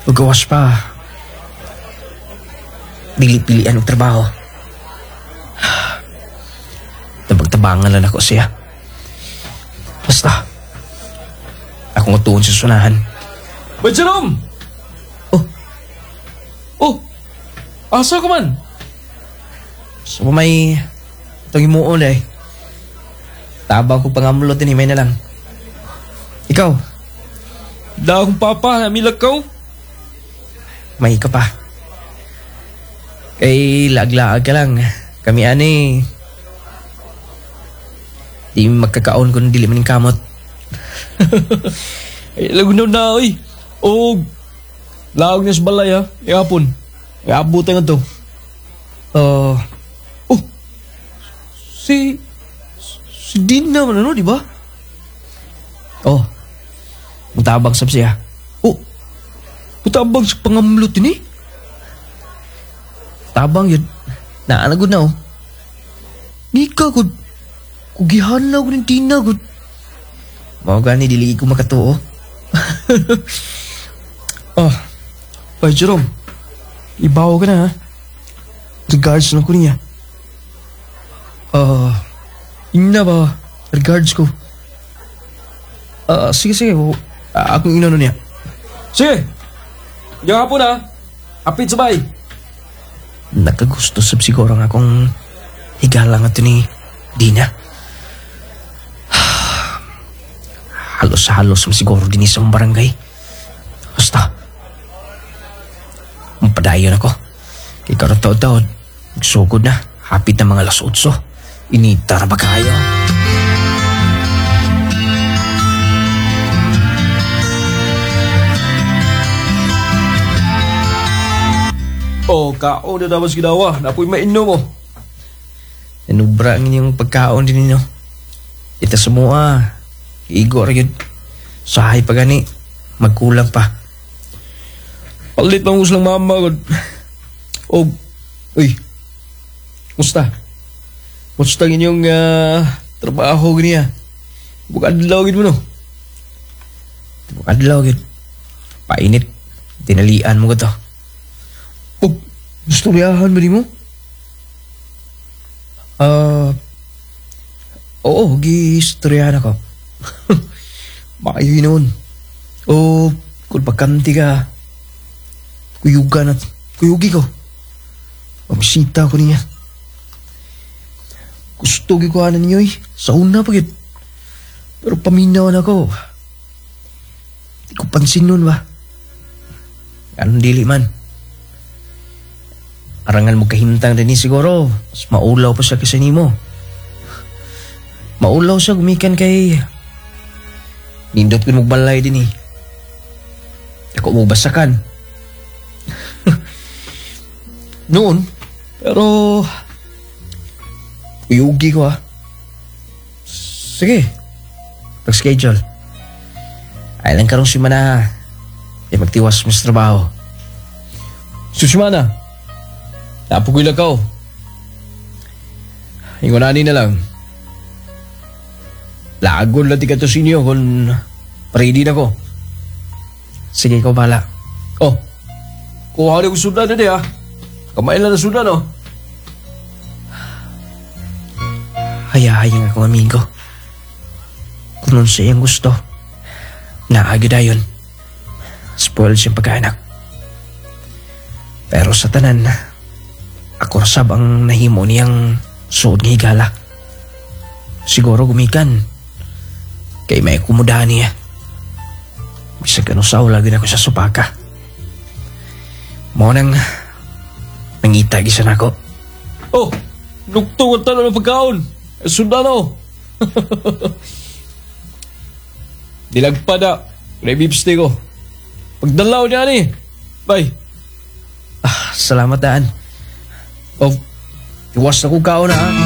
Pagawas pa. Dili-pilian ang trabaho. Tabang-tabangan lang ako siya. Basta, akong utuon sa sunahan. Bay Jerome! Oh, asa ka man? So may itong imuon eh. Tabang ko pangamulot din, may na lang. Ikaw? Da akong papa, milag ka. May ka pa. Kay laag-laag ka lang. Kami ani. Di magkakaon kung dili maning kamot. Ay, lagunaw na oy. O, laog na sa balay ha. Iapon. Iabutan nga to. Oh, Oh, si Dina man ano, di ba? oh. Mutabang sab siya. Oh, putabang sa pangamlot ini. Tabang yun. Naanagod na oh. Nika gud. Kugihan na ko ng Dina gud. Mao gani dili ko makatuo. Ah, Bay Jerome. Ibaw ka na ha. Regards lang ko niya. Ina ba? Regards ko. Sige. Akong inano niya. Sige. Diyan nga po na. Apit sabay. Nakagusto sab siguro nga akong higala nga ito ni Dina. Halos-halos mo siguro din sa barangay. Basta, mapadayon ako. Kay karong taon-taon, nagsugod na. Hapit na mga alas 8. Inita na ba kayo? Oh, kaon na dapat ginawa. Napoy mainom mo. Nanubra ang inyong pagkaon din ninyo. Ito semua, igor yun. Sahay pa gani, magkulang pa. Palit lang uslang mama. Oh, uy. Musta? Musta ang inyong trabaho ganiya? Bukadlaw gid mo no? Bukadlaw yun. Painit, tinalian mo ko to. Oh, istoryahan ba ni mo? Oo, gistoryahan ako. Makayo noon. O, kung pagkanti ka, kuyugan at kuyugi ko. Pamisita ko niya. Gusto ko anan niyo eh. Sa una pagit. Pero paminaw na ako. Di ko pansin nun ba? Anong dili man. Arangal mo kahimtang din siguro. Mas maulaw pa siya kasi nimo. Maulaw siya gumikan kay nindot ko magbalay din eh. Ako mo basakan. Noon? Pero uyugi ko Sige. Pag-schedule. Ay lang karong simana. Magtiwas mo sa trabaho. Susimana. Napugoy lang ka. Ingunani na lang. Lagon lang ti ka to sinyo kung ready na ko. Sige, ikaw bala. Oh, kuha rin ko sudan na di ha. Kamay lang na sudan oh. Hayahayang akong amigo. Kung nun siya yung gusto, naagadayon. Spoiled siyang pagkaanak. Pero sa tanan, ako rasab ang nahimo niyang suod ng higala. Siguro gumikan. Kay may kumudahan niya. Bisag ano sa lagi na ko sa supaka. Mo nang nangita gisa na ako. Oh, lugtong ang talo ng pagkaon. Sundan oh. Dilagpa na. May bibsti ko. Pagdalaw niya ni. Bye. Salamat daan. Oh, iwas na kong kaon ha.